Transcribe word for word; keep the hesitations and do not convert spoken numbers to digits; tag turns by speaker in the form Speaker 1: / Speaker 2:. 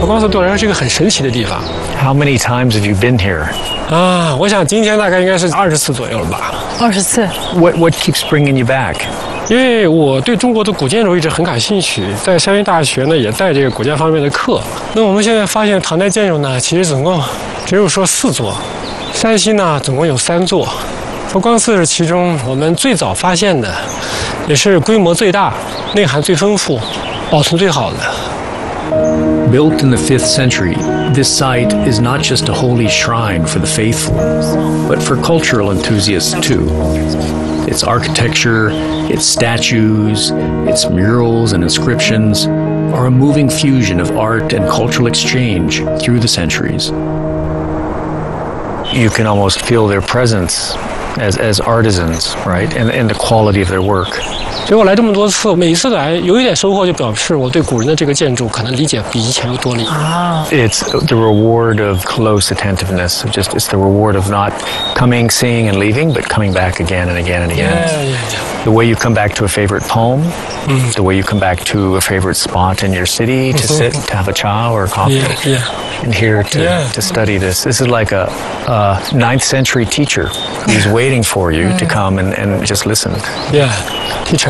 Speaker 1: 佛光寺对我来说是一个很神奇的地方。
Speaker 2: How many times have you been here?
Speaker 1: 啊，我想今天大概应该是二十次左右了吧。
Speaker 3: 二十次。
Speaker 2: What what keeps bringing you back?
Speaker 1: 因为我对中国的古建筑一直很感兴趣，在山西大学呢也带这个古建方面的课。那我们现在发现唐代建筑呢，其实总共只有说四座，山西呢总共有三座，佛光寺是其中我们最早发现的，也是规模最大、内涵最丰富、保存最好的。
Speaker 4: Built in the fifth century, this site is not just a holy shrine for the faithful, but for cultural enthusiasts too. Its architecture, its statues, its murals and inscriptions are a moving fusion of art and cultural exchange through the centuries.
Speaker 2: You can almost feel their presence as as artisans, right? And and the quality of their work.
Speaker 1: 所以我来这么多次，每一次来有一点收获，就表示我对古人的这个建筑可能理解比以前又多了一点。
Speaker 3: 啊
Speaker 2: It's the reward of close attentiveness. Of just it's the reward of not coming, seeing, and leaving, but coming back again and again and again.
Speaker 1: Yeah, yeah, yeah.
Speaker 2: The way you come back to a favorite poem,
Speaker 1: Mm.
Speaker 2: the way you come back to a favorite spot in your city to sit, to have a cha or a coffee,
Speaker 1: Yeah, yeah.
Speaker 2: and here to,
Speaker 1: Yeah.
Speaker 2: to study this. This is like a, a ninth century teacher who's waiting for you to come and, and just listen.
Speaker 1: Yeah, teacher.